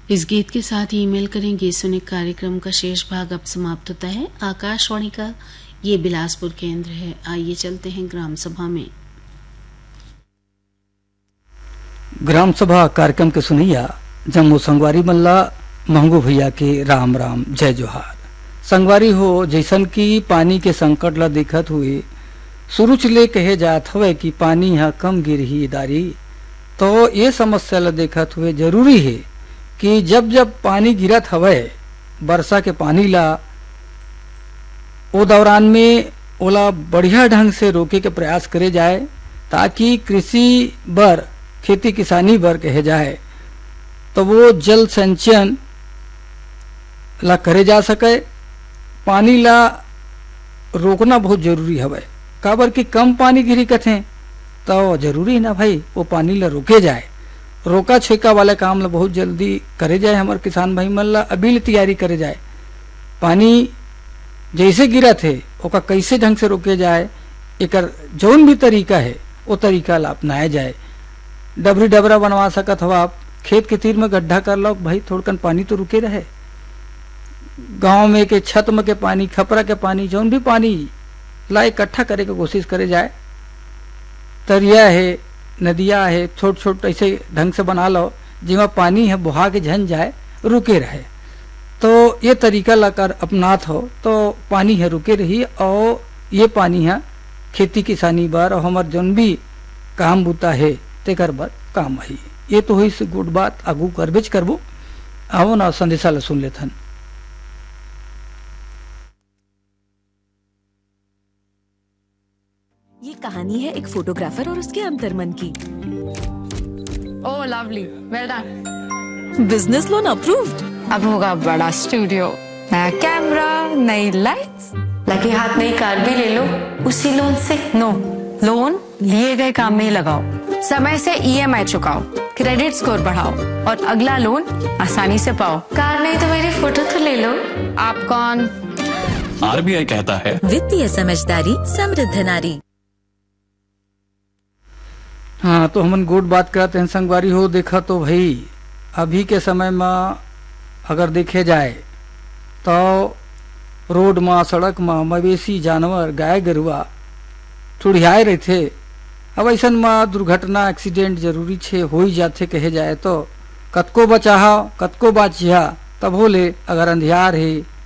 इस गीत के साथ ही ईमेल करेंगे सुने कार्यक्रम का शेष भाग अब समाप्त होता है। आकाशवाणी का ये बिलासपुर केंद्र है। आइए चलते हैं ग्राम सभा में। ग्राम सभा कार्यक्रम के सुनैया जम्मू संगवारी मल्ला महंगू भैया के राम राम जय जोहार। संगवारी हो जैसन की पानी के संकट ला देखत हुए शुरू ले कहे जात हवे कि पानी यहाँ कम गिरही दारी, तो ये समस्या ला देखत हुए जरूरी है कि जब जब पानी गिरत हवे वर्षा के पानी ला ओ दौरान में ओला बढ़िया ढंग से रोके के प्रयास करे जाए, ताकि कृषि बर खेती किसानी बर कहे जाए तो वो जल संचयन ला करे जा सके। पानी ला रोकना बहुत जरूरी हवे, काबर कि कम पानी गिरी कथे तो जरूरी है ना भाई वो पानी ला रोके जाए। रोका छेका वाले काम ला बहुत जल्दी करे जाए। हमारे किसान भाई मन ला अभी तैयारी करे जाए, पानी जैसे गिरा थे ओका कैसे ढंग से रोके जाए, एकर जौन भी तरीका है वो तरीका ला अपनाया जाए। डबरी डबरा बनवा सकत हवा आप, खेत के तीर में गड्ढा कर लो भाई, थोड़कन पानी तो रुके रहे। गांव में के छत में के पानी, खपरा के पानी, जौन भी पानी ला इकट्ठा करे के कोशिश करे जाए। तरिया है, नदिया है, छोट छोट ऐसे ढंग से बना लो जिसमें पानी है बुहा के झन जाए, रुके रहे। तो ये तरीका लाकर अपनात हो तो पानी है रुके रही, और ये पानी है खेती किसानी बार और हमार जौन भी काम बुता है तेकर बार काम है। ये तो हुई गुड बात, आगू करबेज करबो। आओ ना संदेशा ला सुन लेथन। ये कहानी है एक फोटोग्राफर और उसके अंतर्मन की। ओह lovely, well done. Business loan approved. अब होगा बड़ा स्टूडियो, नया कैमरा, नई लाइट्स, लगे हाथ नई कार भी ले लो उसी लोन से। नो, लोन लिए गए काम में ही लगाओ, समय से ईएमआई चुकाओ, क्रेडिट स्कोर बढ़ाओ और अगला लोन आसानी से पाओ। कार नहीं तो मेरी फोटो तो ले लो। आप कौन? आरबीआई कहता है वित्तीय समझदारी समृद्ध नारी। हाँ, तो हम गुड बात करते हैं संगवारी हो। देखा तो भाई अभी के समय में अगर देखे जाए तो रोड में सड़क में मवेशी जानवर गाय गरुआ ठुड़ियाए रहे थे। अब ऐसा में दुर्घटना एक्सीडेंट जरूरी छे हो ही जाते कहे जाए तो कतको बचाहा कतको बाचिया तब होले। अगर अंधियार है